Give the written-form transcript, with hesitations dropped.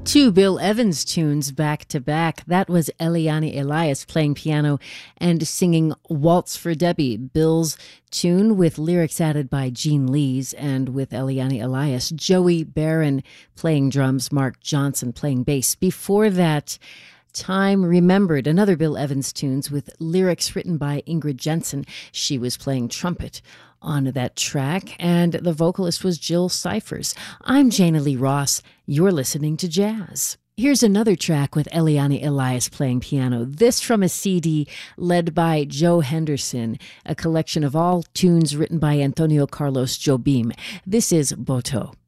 Two Bill Evans tunes back to back. That was Eliane Elias playing piano and singing Waltz for Debbie, Bill's tune with lyrics added by Gene Lees, and with Eliane Elias, Joey Barron playing drums, Mark Johnson playing bass. Before that, Time Remembered, another Bill Evans tunes with lyrics written by Ingrid Jensen. She was playing trumpet on that track, and the vocalist was Jill Cyphers. I'm Jana Lee Ross. You're listening to Jazz. Here's another track with Eliane Elias playing piano. This from a CD led by Joe Henderson, a collection of all tunes written by Antonio Carlos Jobim. This is Boto.